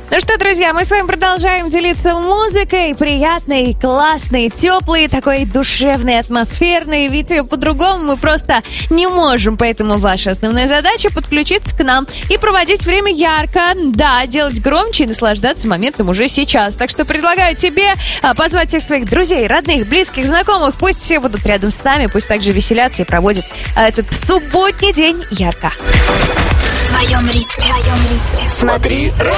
Ну что, друзья, мы с вами продолжаем делиться музыкой, приятной, классной, теплой, такой душевной, атмосферной. Ведь по-другому мы просто не можем. Поэтому ваша основная задача — подключиться к нам и проводить время ярко. Да, делать громче и наслаждаться моментом уже сейчас. Так что предлагаю тебе позвать всех своих друзей, родных, близких, знакомых. Пусть все будут рядом с нами, пусть также веселятся и проводят этот субботний день ярко. В твоем ритме. Смотри,